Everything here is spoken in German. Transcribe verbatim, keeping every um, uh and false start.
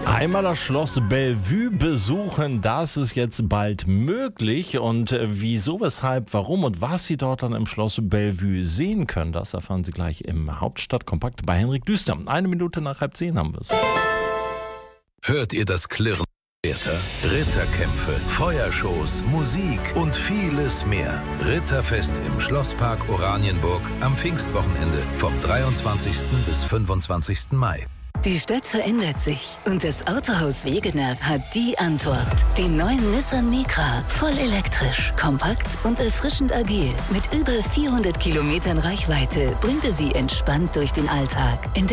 Einmal das Schloss Bellevue besuchen, das ist jetzt bald möglich. Und wieso, weshalb, warum und was Sie dort dann im Schloss Bellevue sehen können, das erfahren Sie gleich im Hauptstadtkompakt bei Henrik Düster. Eine Minute nach halb zehn haben wir es. Hört ihr das Klirren? Ritterkämpfe, Feuershows, Musik und vieles mehr. Ritterfest im Schlosspark Oranienburg am Pfingstwochenende vom dreiundzwanzigsten bis fünfundzwanzigsten Mai. Die Stadt verändert sich und das Autohaus Wegener hat die Antwort. Den neuen Nissan Micra, voll elektrisch, kompakt und erfrischend agil. Mit über vierhundert Kilometern Reichweite bringt er Sie entspannt durch den Alltag.